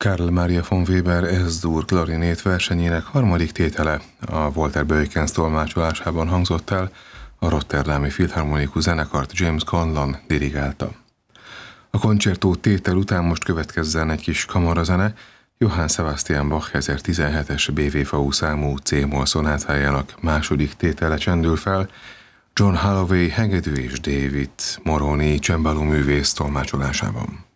Karl Maria von Weber S-dur klarinét versenyének harmadik tétele a Walter Beukens tolmácsolásában hangzott el, a Rotterdami Filharmonikus Zenekart James Conlon dirigálta. A koncertó tétel után most következzen egy kis kamarazene, Johann Sebastian Bach 1017-es BWV számú C-moll szonátájának második tétele csendül fel, John Holloway hegedű és David Moroni csembaló művész tolmácsolásában.